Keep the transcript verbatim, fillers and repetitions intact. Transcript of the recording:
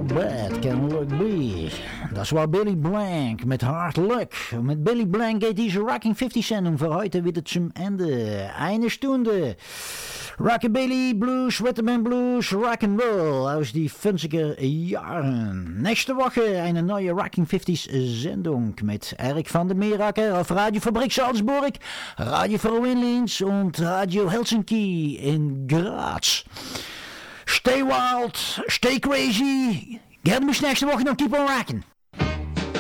How bad can luck be? Dat is waar Billy Blank met Hard Luck. Met Billy Blank geht diese Rocking fifty Sendung für heute wieder zum Ende. Eine Stunde Rockabilly, Blues, Rhythm Blues, Rock'n'Roll aus die fünfziger Jahren. Nächste Woche eine neue Rocking fifties Sendung mit Erik van der Meeracker auf Radio Fabrik Salzburg, Radio Verwinlins und Radio Helsinki in Graz. Stay wild, stay crazy. Gerne bis nächste Woche noch. Keep on rocking.